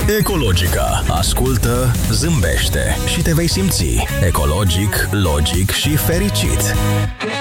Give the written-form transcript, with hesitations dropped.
Ecologica. Ascultă, zâmbește și te vei simți ecologic, logic și fericit.